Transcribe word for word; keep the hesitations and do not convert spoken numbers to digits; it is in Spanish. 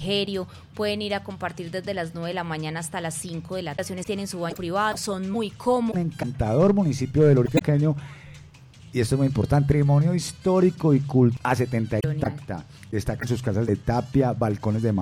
refrigerio, pueden ir a compartir desde las nueve de la mañana hasta las cinco de la tarde, tienen su baño privado, son muy cómodos. Un encantador municipio del Oriente Antioqueño, y esto es muy importante, patrimonio histórico y cultural a setenta y intacta. Destacan sus casas de tapia, balcones de